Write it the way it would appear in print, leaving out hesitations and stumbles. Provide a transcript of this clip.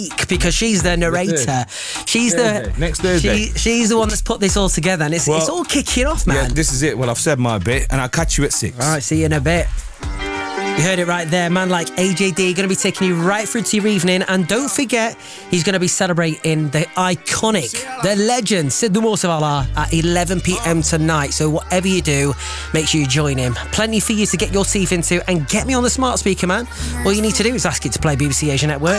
because she's the narrator. She's next Thursday. She's the one that's put this all together, and it's all kicking off, man. Yeah, this is it. Well, I've said my bit, and I'll catch you at 6. All right, see you in a bit. You heard it right there, man. Like AJD, going to be taking you right through to your evening. And don't forget, he's going to be celebrating the iconic, the legend, Sid the Morsavala at 11 p.m. tonight. So whatever you do, make sure you join him. Plenty for you to get your teeth into and get me on the smart speaker, man. All you need to do is ask it to play BBC Asia Network.